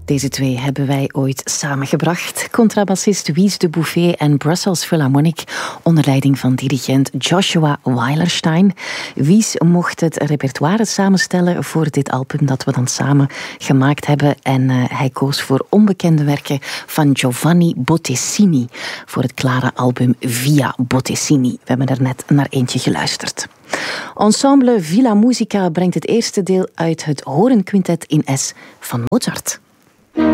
Deze twee hebben wij ooit samengebracht. Contrabassist Wies de Bouffet en Brussels Philharmonic onder leiding van dirigent Joshua Weilerstein. Wies mocht het repertoire samenstellen voor dit album dat we dan samen gemaakt hebben. En hij koos voor onbekende werken van Giovanni Bottesini voor het klare album Via Bottesini. We hebben er net naar eentje geluisterd. Ensemble Villa Musica brengt het eerste deel uit het Horenquintet in S van Mozart.